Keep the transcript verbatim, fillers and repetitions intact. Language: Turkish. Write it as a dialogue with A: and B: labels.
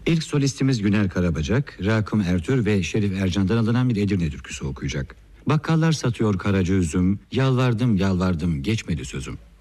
A: İlk solistimiz Güner Karabacak, Rakım Ertür ve Şerif Ercan'dan alınan bir Edirne türküsü okuyacak. Bakkallar satıyor karaca üzüm, yalvardım yalvardım geçmedi sözüm.